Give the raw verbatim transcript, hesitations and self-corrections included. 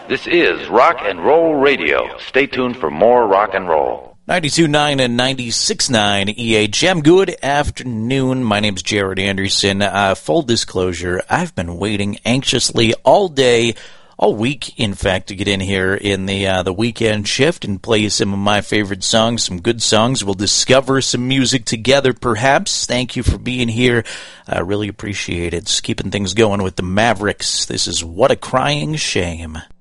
This is Rock and Roll Radio. Stay tuned for more rock and roll. ninety-two point nine and ninety-six point nine E H M. Good afternoon. My name's Jared Anderson. Uh, full disclosure, I've been waiting anxiously all day, all week, in fact, to get in here in the uh, the weekend shift and play some of my favorite songs, some good songs. We'll discover some music together, perhaps. Thank you for being here. I really appreciate it. It's keeping things going with the Mavericks. This is What a Crying Shame.